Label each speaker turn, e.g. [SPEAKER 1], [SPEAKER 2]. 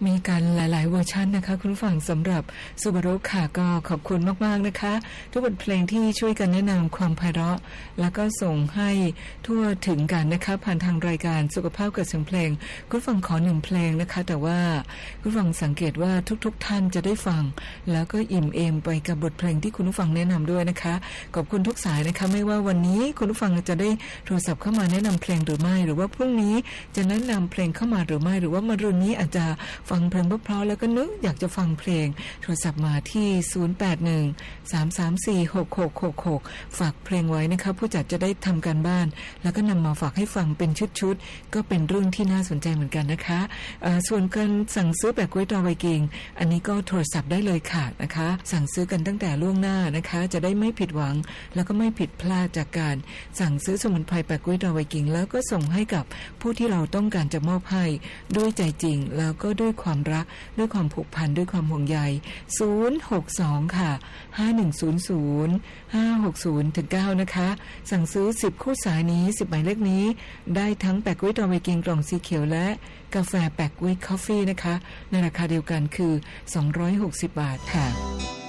[SPEAKER 1] มีกันหลายๆเวอร์ชันนะคะคุณผู้ฟังสำหรับซูบารุค่ะก็ขอบคุณมากๆนะคะทุกบทเพลงที่ช่วยกันแนะนำความไพเราะแล้วก็ส่งให้ทั่วถึงกันนะคะผ่านทางรายการสุขภาพกับเสียงเพลงคุณผู้ฟังขอ1เพลงนะคะแต่ว่าคุณผู้ฟังสังเกตว่าทุกๆท่านจะได้ฟังแล้วก็อิ่มเอมไปกับบทเพลงที่คุณผู้ฟังแนะนำด้วยนะคะขอบคุณทุกสายนะคะไม่ว่าวันนี้คุณผู้ฟังจะได้โทรศัพท์เข้ามาแนะนำเพลงหรือไม่หรือว่าพรุ่งนี้จะแนะนำเพลงเข้ามาหรือไม่หรือว่ามะรืนนี้อาจจะฟังเพลงเพราะๆแล้วก็นึกอยากจะฟังเพลงโทรศัพท์มาที่0813346666ฝากเพลงไว้นะคะผู้จัดจะได้ทำการบ้านแล้วก็นำมาฝากให้ฟังเป็นชุดๆก็เป็นเรื่องที่น่าสนใจเหมือนกันนะคะส่วนการสั่งซื้อแบบกล้วยตาไวกิ้งอันนี้ก็โทรศัพท์ได้เลยค่ะนะคะสั่งซื้อกันตั้งแต่ล่วงหน้านะคะจะได้ไม่ผิดหวังแล้วก็ไม่ผิดพลาดจากการสั่งซื้อสมุนไพรแบบกล้วยตาไวกิ้งแล้วก็ส่งให้กับผู้ที่เราต้องการจะมอบให้ด้วยใจจริงแล้วก็ด้วยความรักด้วยความผูกพันด้วยความห่วงใย062ค่ะ5100 560ถึง9นะคะสั่งซื้อ10คู่สายนี้10หมายเลขนี้ได้ทั้งแปะกล้วยตาไวกิ้งกล่องสีเขียวและกาแฟแปะกล้วยคอฟฟี่นะคะในราคาเดียวกันคือ260 บาทค่ะ